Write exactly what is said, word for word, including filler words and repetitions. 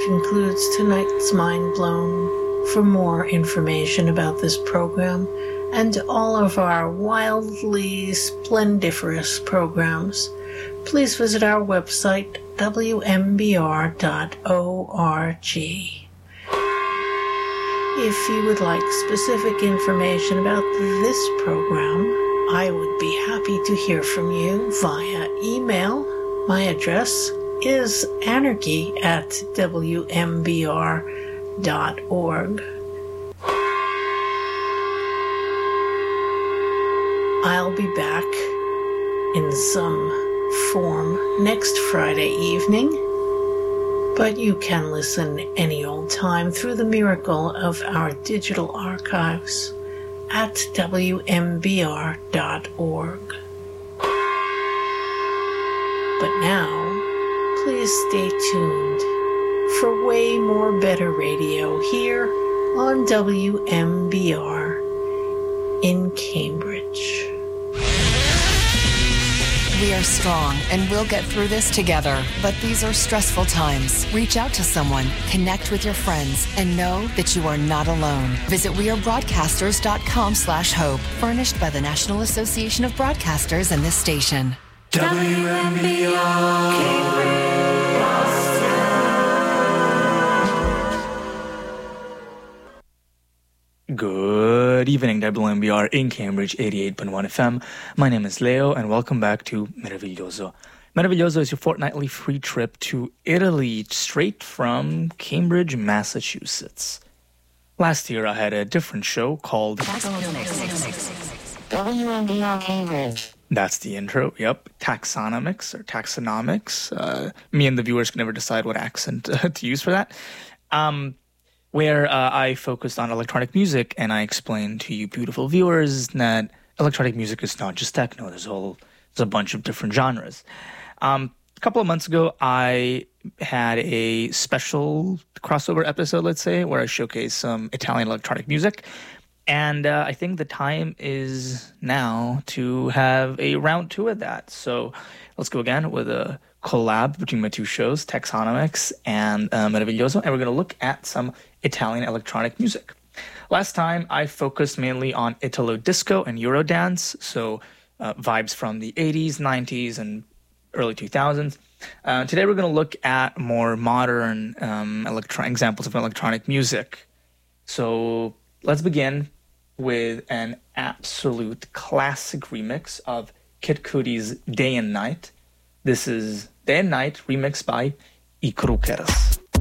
concludes tonight's Mind Blown. For more information about this program and all of our wildly splendiferous programs, please visit our website, w m b r dot org. If you would like specific information about this program, I would be happy to hear from you via email. My address is anarchy at w m b r dot org. I'll be back in some form next Friday evening, but you can listen any old time through the miracle of our digital archives at w m b r dot org. But now, please stay tuned for way more better radio here on W M B R in Cambridge. We are strong and we'll get through this together, but these are stressful times. Reach out to someone, connect with your friends, and know that you are not alone. Visit wearebroadcasters.com slash hope, furnished by the National Association of Broadcasters and this station. W M B R Cambridge, Boston. Good evening, W M B R in Cambridge, eighty-eight point one F M. My name is Leo, and welcome back to Meraviglioso. Meraviglioso is your fortnightly free trip to Italy, straight from Cambridge, Massachusetts. Last year, I had a different show called W M B R Cambridge. That's the intro, yep. Taxonomics or taxonomics. Uh, me and the viewers can never decide what accent uh, to use for that. Um, where uh, I focused on electronic music, and I explained to you beautiful viewers that electronic music is not just techno. There's a whole, there's a bunch of different genres. Um, a couple of months ago, I had a special crossover episode, let's say, where I showcased some Italian electronic music. And uh, I think the time is now to have a round two of that. So let's go again with a collab between my two shows, Taxonomics and uh, Meraviglioso. And we're going to look at some Italian electronic music. Last time, I focused mainly on Italo disco and Eurodance. So uh, vibes from the eighties, nineties, and early two thousands. Uh, today, we're going to look at more modern um, electro- examples of electronic music. So let's begin with an absolute classic remix of Kid Cudi's Day and Night. This is Day and Night remixed by I Crookers.